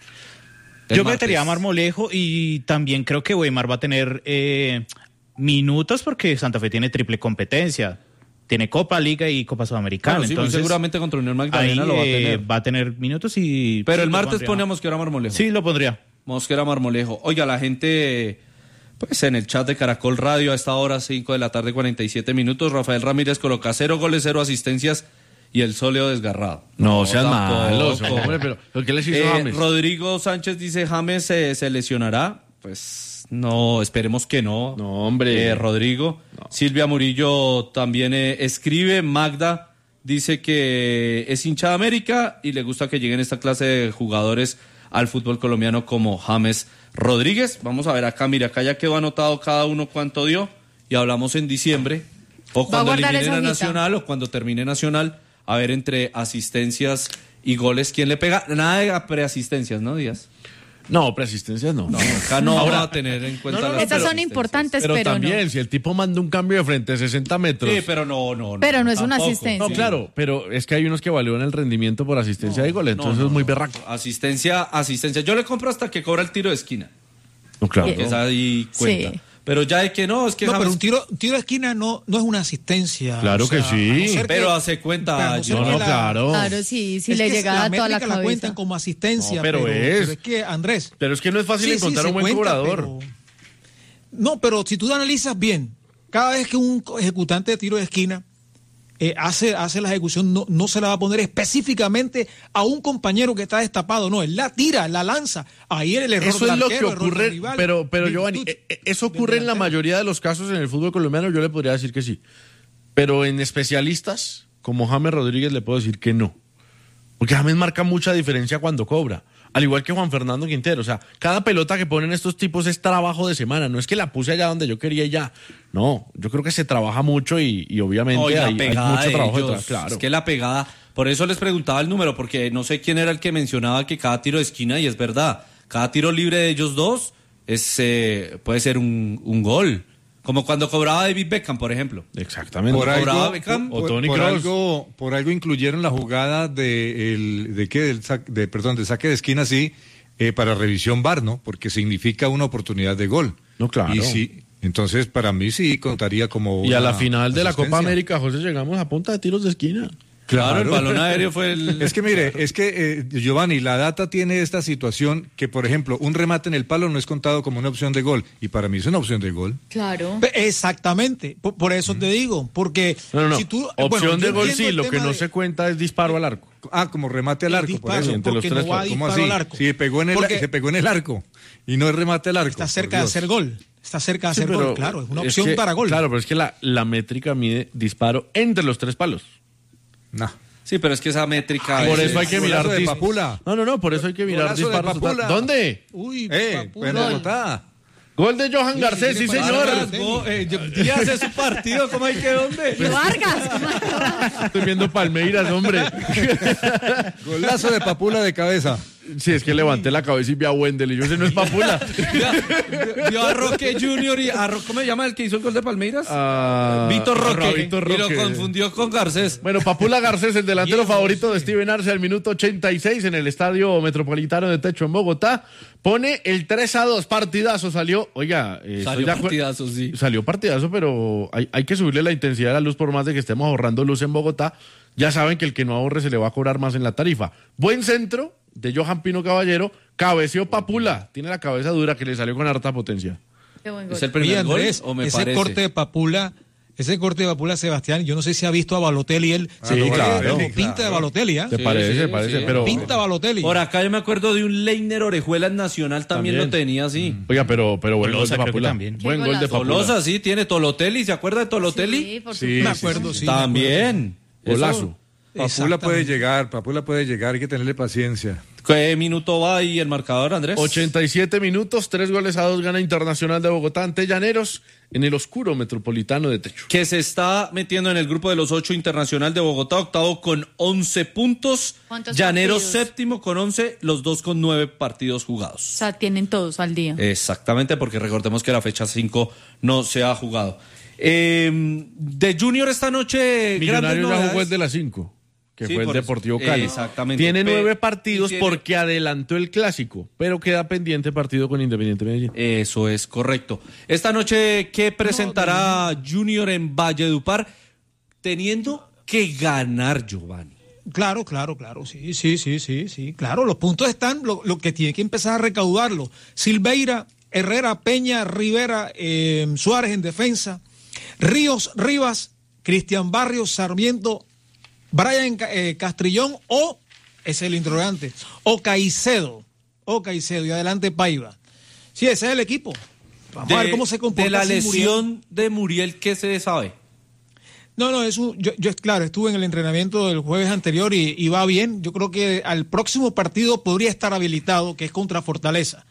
Del
Yo
martes.
metería a Marmolejo y también creo que Weimar va a tener eh, minutos porque Santa Fe tiene triple competencia. Tiene Copa, Liga y Copa Sudamericana.
Claro, sí, muy
Entonces,
seguramente contra Unión
ahí
Magdalena lo va a
eh,
tener.
va a tener minutos y...
Pero
sí,
el
lo
martes
pondría.
pone a Mosquera Marmolejo.
Sí, lo pondría.
Mosquera Marmolejo. Oiga, la gente, pues en el chat de Caracol Radio a esta hora, cinco de la tarde, cuarenta y siete minutos, Rafael Ramírez coloca cero goles, cero asistencias y el sóleo desgarrado.
No, sean
tampoco.
malos, hombre, pero ¿pero ¿qué les hizo
Eh,
James?
Rodrigo Sánchez dice, James se, se lesionará. Pues no, esperemos que no.
No, hombre.
Eh, Rodrigo. Silvia Murillo también eh, escribe. Magda dice que es hincha de América y le gusta que lleguen esta clase de jugadores al fútbol colombiano como James Rodríguez. Vamos a ver acá, mira, acá ya quedó anotado cada uno cuánto dio y hablamos en diciembre o
Va a
cuando
guardar
eliminen
esa
a
hojita.
Nacional o cuando termine Nacional, a ver entre asistencias y goles quién le pega. Nada de preasistencias, ¿no, Díaz?
No, preasistencias no.
No, acá no va a tener en cuenta
No, no, no,
las
Esas son
preasistencias.
importantes,
Pero,
pero,
también,
no.
si el tipo manda un cambio de frente de sesenta metros.
Sí, pero no, no, no.
Pero no es una
tampoco.
asistencia.
No, claro, pero es que hay unos que evalúan el rendimiento por asistencia de gol, entonces
No, no,
es muy
no.
berraco.
Asistencia, asistencia. Yo le compro hasta que cobra el tiro de esquina.
No, claro.
Que es ahí cuenta.
Sí.
Pero ya de que no, es que
No,
James-
pero un tiro, un tiro de esquina no, no es una asistencia.
Claro que sí.
a no ser
Pero
que-
hace cuenta,
pero a no ser
No,
que
no,
la-
claro.
Claro, sí, si
es
le
que
llegara
la
a toda la
métrica la
cabeza.
cuentan como asistencia.
No, pero es.
es que, Andrés.
Pero es que no es fácil
sí, sí,
encontrar
se
un buen
cuenta,
cobrador.
pero- No, pero si tú analizas bien, cada vez que un ejecutante de tiro de esquina eh, hace, hace la ejecución, no, no se la va a poner específicamente a un compañero que está destapado, no, él la tira, la lanza. Ahí el error
Eso
del
es lo que
arquero, error del
ocurre,
rival,
pero, pero
virtud
Giovanni, eh, eh, eso
del
ocurre en la
delantero.
mayoría de los casos en el fútbol colombiano, yo le podría decir que sí. Pero en especialistas, como James Rodríguez, le puedo decir que no. Porque James marca mucha diferencia cuando cobra. Al igual que Juan Fernando Quintero. O sea, cada pelota que ponen estos tipos es trabajo de semana. No es que la puse allá donde yo quería y ya. No, yo creo que se trabaja mucho y, y obviamente
No, y la
hay, hay
pegada
mucho
de
trabajo
ellos,
detrás. Claro.
Es que la pegada, por eso les preguntaba el número, porque no sé quién era el que mencionaba que cada tiro de esquina, y es verdad, cada tiro libre de ellos dos es eh, puede ser un, un gol. Como cuando cobraba David Beckham, por ejemplo.
Exactamente.
Por
Cuando cobraba
algo,
Beckham,
por,
o Toni
por
Kroos.
algo, por algo incluyeron la jugada de el, de qué, del sac- de perdón, de saque de esquina, sí, eh, para revisión V A R, ¿no? Porque significa una oportunidad de gol.
No, claro.
Y sí, entonces para mí sí contaría como.
Y a la
una
final de la Copa
asistencia.
América, José, llegamos a punta de tiros de esquina.
Claro, el balón aéreo fue el...
Es que mire, es que eh, Giovanni, la data tiene esta situación que, por ejemplo, un remate en el palo no es contado como una opción de gol. Y para mí es una opción de gol.
Claro.
Exactamente, por, por eso te digo, porque
No, no, no.
si tú...
Opción
bueno,
de
yo
gol
entiendo
sí,
el
lo que
tema
no
de-
se cuenta es disparo al arco.
Ah, como remate al
El
arco,
disparo,
por eso.
entre los
porque
tres
no va a
palos.
¿Cómo
disparo
así?
al arco.
Sí, pegó en el,
Porque
se pegó en el arco y no es remate al arco.
está
por
cerca de
Dios.
hacer gol, está cerca de
Sí,
hacer
pero
gol, claro, es una
es
opción
que-
para gol.
Claro, pero es que la, la métrica mide disparo entre los tres palos.
No.
Sí, pero es que esa métrica...
Por
es-
eso hay que
Golazo
mirar
de
dis-
Papula.
No, no, no, por eso hay que mirar
Golazo de
disparos.
Papula.
¿Dónde?
Uy,
Eh,
Papula.
en Bogotá.
Gol de Johan Garcés, sí,
tiene
señor.
para-
Go- eh, yo- Díaz es su partido, ¿cómo hay que dónde?
¿Y Vargas?
Estoy viendo Palmeiras, hombre.
Golazo de Papula de cabeza.
Sí, es que levanté la cabeza y vi a Wendel y yo sé, no es Papula.
Vio- Vio a Roque Junior y a Ro- ¿cómo se llama el que hizo el gol de Palmeiras?
Ah,
Víctor Roque.
Víctor
Y lo
Roque.
confundió con Garcés.
Bueno, Papula Garcés, el delantero
Diego,
favorito de Steven Arce al minuto ochenta y seis en el Estadio Metropolitano de Techo en Bogotá, pone el tres a dos, partidazo salió. Oiga, eh, estoy
Salió
de acuer-
partidazo, sí.
Salió partidazo, pero hay, hay que subirle la intensidad de la luz por más de que estemos ahorrando luz en Bogotá. Ya saben que el que no ahorre se le va a cobrar más en la tarifa. Buen centro de Johan Pino Caballero, cabeceó Papula, tiene la cabeza dura que le salió con harta potencia.
Qué buen gol.
¿Es el
Oye,
primer gol
Andrés,
o me
ese
parece?
corte de Papula, ese corte de Papula, Sebastián, yo no sé si ha visto a Balotelli, él
Sí,
se lo ve
claro.
como pinta de Balotelli, ¿ah?
¿Te
Sí,
parece?
sí,
¿Te parece?
sí.
Pero,
Pinta Balotelli.
Por acá yo me acuerdo de un Leiner Orejuela en Nacional, también,
También.
lo tenía así.
oiga, pero, pero buen
Tolosa
gol de
creo que
Papula.
también.
Buen
Qué
gol de
golazo.
Papula.
Tolosa, sí, tiene Tolotelli, ¿se acuerda de Tolotelli?
Sí, por
Sí,
supuesto.
me acuerdo, sí.
También.
Golazo.
Eso.
Papula
Exactamente.
puede llegar, Papula puede llegar, hay que tenerle paciencia.
¿Qué minuto va ahí el marcador, Andrés?
ochenta y siete minutos, tres goles a dos gana Internacional de Bogotá ante Llaneros en el oscuro Metropolitano de Techo.
Que se está metiendo en el grupo de los ocho Internacional de Bogotá, octavo con once puntos.
¿Cuántos
Llaneros
partidos?
séptimo con once, los dos con nueve partidos jugados.
O sea, tienen todos al día.
Exactamente, porque recordemos que la fecha cinco no se ha jugado. Eh, de Junior esta noche, grandes
Millonarios ya
novedades.
jugó el de las cinco, que
Sí,
fue el
por eso.
Deportivo Cali.
Exactamente.
Tiene
Pe-
nueve partidos
y tiene-
porque adelantó el clásico, pero queda pendiente partido con Independiente Medellín.
Eso es correcto. Esta noche, ¿qué presentará Junior en Valledupar? Teniendo que ganar, Giovanni.
Claro, claro, claro, sí, sí, sí, sí, sí, claro, los puntos están, lo, lo que tiene que empezar a recaudarlo. Silveira, Herrera, Peña, Rivera, eh, Suárez en defensa, Ríos, Rivas, Cristian Barrios, Sarmiento, Brian Ca- eh, Castrillón o, es el interrogante, o Caicedo, o Caicedo y adelante Paiva. Sí, ese es el equipo. Vamos a ver cómo se comporta
de la
sin Muriel.
lesión de Muriel, ¿qué se sabe?
No, no, es un, yo, yo, claro, estuve en el entrenamiento del jueves anterior y, y va bien. Yo creo que al próximo partido podría estar habilitado, que es contra Fortaleza.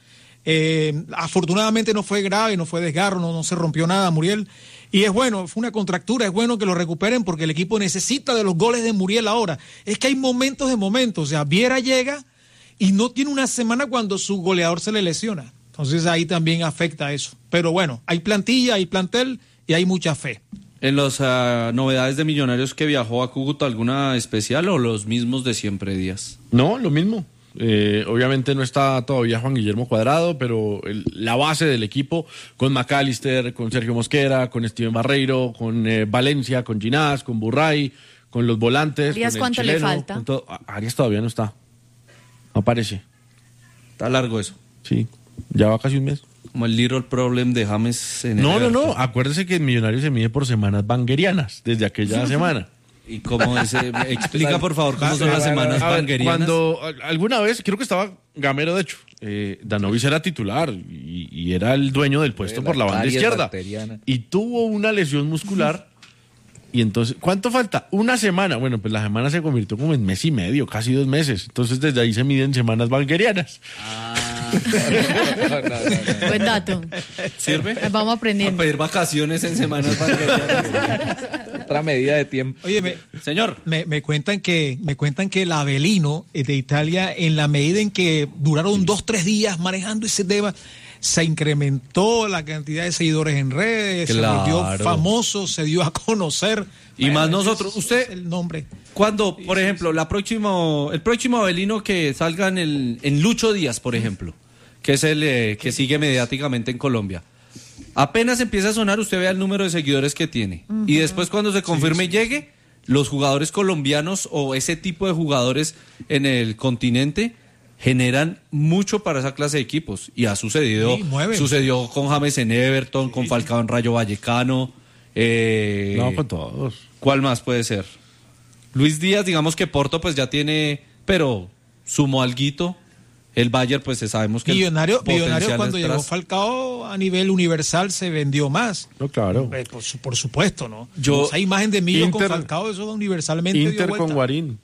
Eh, afortunadamente no fue grave, no fue desgarro, no, no se rompió nada, Muriel. Y es bueno, fue una contractura, es bueno que lo recuperen porque el equipo necesita de los goles de Muriel ahora. Es que hay momentos de momentos, o sea, Viera llega y no tiene una semana cuando su goleador se le lesiona. Entonces ahí también afecta eso. Pero bueno, hay plantilla, hay plantel y hay mucha fe.
En las ah, novedades de Millonarios que viajó a Cúcuta, ¿alguna especial o los mismos de siempre, Díaz?
No, lo mismo. Eh, obviamente no está todavía Juan Guillermo Cuadrado, pero el- la base del equipo con McAllister, con Sergio Mosquera, con Steven Barreiro, con eh, Valencia, con Ginás, con Burray, con los volantes.
Arias,
con el
¿cuánto le
chileno,
falta?
con todo. A- Arias todavía no está. No aparece.
Está largo eso.
Sí, ya va casi un mes.
Como el little problem de James en el
No, no, no.
Everton.
Acuérdese que el Millonario se mide por semanas banguerianas desde aquella semana.
¿Y cómo es? eh, explica, por favor, cómo son las semanas
A ver,
banguerianas.
Cuando a- alguna vez, creo que estaba Gamero, de hecho, eh, Danovis era titular y, y era el dueño del puesto
La
por la banda
caries
izquierda.
bacteriana.
Y tuvo una lesión muscular Y entonces, ¿cuánto falta? Una semana. Bueno, pues la semana se convirtió como en mes y medio, casi dos meses. Entonces desde ahí se miden semanas banquerianas.
Ah.
Buen dato.
¿Sirve?
Vamos aprendiendo.
A pedir vacaciones en semanas banquerianas.
Otra medida de tiempo.
Oye, me,
señor,
me, me cuentan que me cuentan que el Avelino de Italia, en la medida en que duraron dos, tres días manejando ese tema, se incrementó la cantidad de seguidores en redes,
claro.
se volvió famoso, se dio a conocer.
Y
bueno,
más nosotros. Usted,
el nombre.
Cuando, por ejemplo, la próximo, el próximo Avelino que salga en, el, en Lucho Díaz, por ejemplo, que es el eh, que sigue mediáticamente en Colombia. Apenas empieza a sonar, usted vea el número de seguidores que tiene. Uh-huh. Y después cuando se confirme y sí, sí. llegue, los jugadores colombianos o ese tipo de jugadores en el continente generan mucho para esa clase de equipos. Y ha sucedido, sí, sucedió con James en Everton, sí. con Falcao en Rayo Vallecano. Eh,
no, con todos.
¿Cuál más puede ser? Luis Díaz, digamos que Porto pues ya tiene, pero sumó alguito. El Bayern, pues sabemos que...
Millonario, Millonario cuando llegó tras... Falcao a nivel universal se vendió más.
No, claro.
Pues, por, por supuesto, ¿no?
Yo,
esa imagen de Millo con Falcao, eso universalmente
Inter
dio vuelta.
Con Guarín.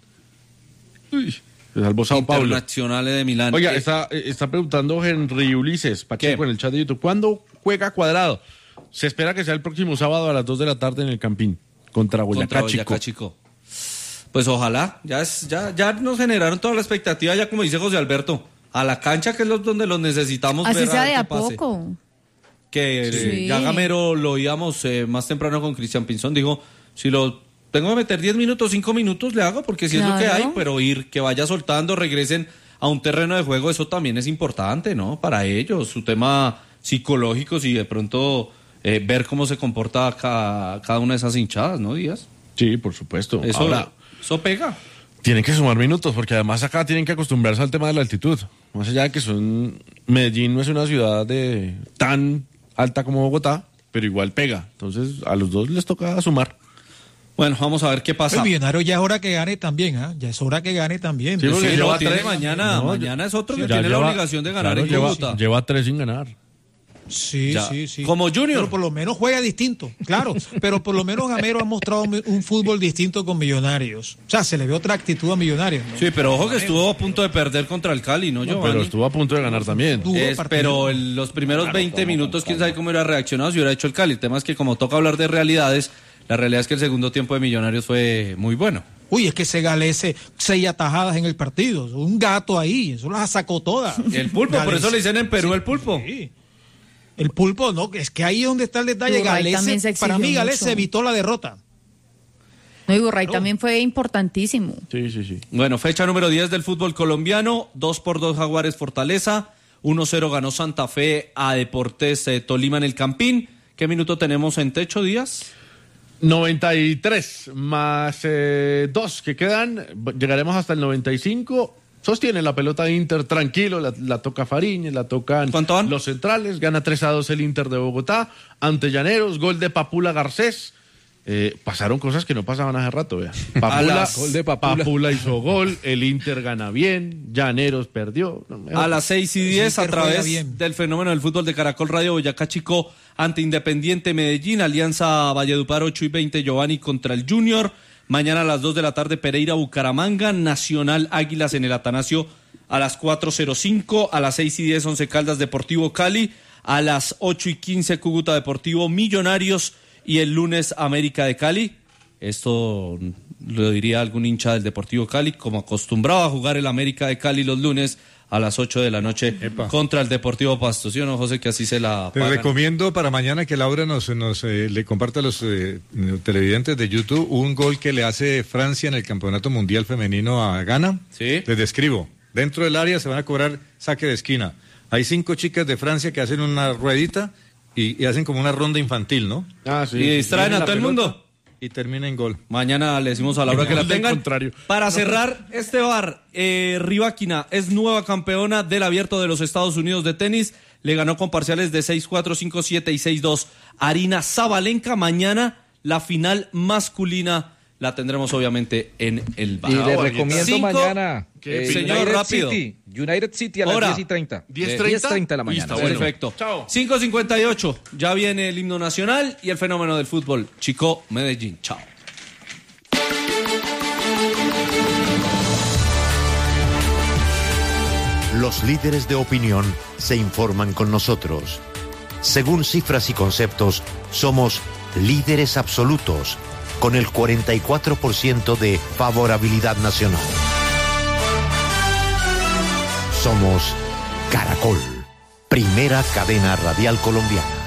Uy, se salvó Sao Paulo.
Internacionales de Milán.
Oiga, está, está preguntando Henry Ulises Pacheco en el chat de YouTube. ¿Cuándo juega Cuadrado? Se espera que sea el próximo sábado a las dos de la tarde en el Campín contra Boyacá,
contra Boyacá Chico. Chico. Pues ojalá, ya, es, ya, ya nos generaron toda la expectativa, ya como dice José Alberto, a la cancha que es lo, donde los necesitamos.
Así
ver
sea
a
de a
pase.
poco.
Que
sí.
eh, ya Gamero lo oíamos eh, más temprano con Cristian Pinzón, dijo, si lo tengo que meter diez minutos, cinco minutos le hago, porque si claro. es lo que hay, pero ir, que vaya soltando, regresen a un terreno de juego, eso también es importante, ¿no? Para ellos, su tema psicológico, si de pronto eh, ver cómo se comporta cada, cada una de esas hinchadas, ¿no, Díaz?
Sí, por supuesto.
Eso,
Ahora,
eso pega.
Tienen que sumar minutos, porque además acá tienen que acostumbrarse al tema de la altitud. Más allá de que son... Medellín no es una ciudad de tan alta como Bogotá, pero igual pega. Entonces, a los dos les toca sumar.
Bueno, vamos a ver qué pasa.
El Millonario ya es hora que gane también, ¿ah? ¿eh? Ya es hora que gane también.
Sí, porque
sí,
lleva tiene
tres.
mañana, no, mañana es otro
sí,
que tiene
lleva,
la obligación de ganar
claro,
en
lleva,
Bogotá.
Lleva tres sin ganar.
Sí,
ya.
sí, sí.
Como Junior.
Pero por lo menos juega distinto, claro. Pero por lo menos Gamero ha mostrado un fútbol distinto con Millonarios. O sea, se le ve otra actitud a Millonarios, ¿no?
Sí, pero ojo que estuvo a punto de perder contra el Cali, ¿no, Giovanni?
No, pero estuvo a punto de ganar también.
Es, pero en los primeros claro, veinte minutos, quién sabe cómo hubiera reaccionado si hubiera hecho el Cali. El tema es que como toca hablar de realidades, la realidad es que el segundo tiempo de Millonarios fue muy bueno.
Uy, es que se galece seis atajadas en el partido. Un gato ahí, eso las sacó todas.
El pulpo, Galece. Por eso le dicen en Perú sí, el pulpo.
Sí. El pulpo, no, es que ahí es donde está el detalle. Galese, para mí Galese evitó la derrota.
No, y Burray claro. también fue importantísimo.
Sí, sí, sí.
Bueno, fecha número diez del fútbol colombiano, dos por dos Jaguares Fortaleza, uno cero ganó Santa Fe a Deportes eh, Tolima en el Campín. ¿Qué minuto tenemos en techo, Díaz?
noventa y tres más eh, dos que quedan, llegaremos hasta el noventa y cinco. Sostiene la pelota de Inter tranquilo, la, la toca Fariñez, la tocan los centrales, gana tres a dos el Inter de Bogotá, ante Llaneros, gol de Papula Garcés. Eh, pasaron cosas que no pasaban hace rato, vea. Papula,
gol de Papula.
Papula hizo gol, el Inter gana bien, Llaneros perdió. No,
a las seis y diez a través del fenómeno del fútbol de Caracol Radio, Boyacá Chico ante Independiente Medellín, Alianza Valledupar ocho y veinte, Giovanni contra el Junior. Mañana a las dos de la tarde, Pereira, Bucaramanga, Nacional Águilas en el Atanasio a las cuatro cero cinco, a las seis y diez, Once Caldas Deportivo Cali, a las ocho y quince, Cúcuta Deportivo Millonarios y el lunes América de Cali. Esto lo diría algún hincha del Deportivo Cali, como acostumbraba a jugar el América de Cali los lunes a las ocho de la noche Epa. Contra el Deportivo Pasto. ¿Sí o no, José, que así se la
Te
pagan?
recomiendo para mañana que Laura nos, nos eh, le comparta a los eh, televidentes de YouTube un gol que le hace Francia en el Campeonato Mundial Femenino a Ghana.
Sí.
Les describo. Dentro del área se van a cobrar saque de esquina. Hay cinco chicas de Francia que hacen una ruedita y, y hacen como una ronda infantil, ¿no?
Ah, sí. Y distraen a todo el mundo.
Y termina en gol.
Mañana le decimos a Laura que la tengan.
Contrario.
Para cerrar este bar, eh, Riváquina es nueva campeona del Abierto de los Estados Unidos de tenis. Le ganó con parciales de seis cuatro, cinco siete y seis dos. Arina Zabalenka. Mañana la final masculina la tendremos obviamente en el bar.
Y le recomiendo
Cinco,
mañana.
Eh, señor,
United
rápido.
City, United City a las
Hora.
diez y treinta.
diez
treinta de la mañana.
Listo, bueno. Perfecto.
Chao.
cinco cincuenta y ocho. Ya viene el himno nacional y el fenómeno del fútbol. Chico Medellín. Chao.
Los líderes de opinión se informan con nosotros. Según cifras y conceptos, somos líderes absolutos, con el cuarenta y cuatro por ciento de favorabilidad nacional. Somos Caracol, primera cadena radial colombiana.